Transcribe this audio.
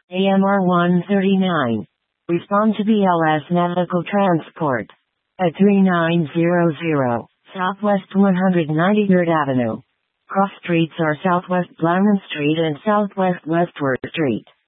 AMR 139. Respond to BLS Medical Transport. At 3900 Southwest 193rd Avenue. Cross streets are Southwest Blount Street and Southwest Westward Street.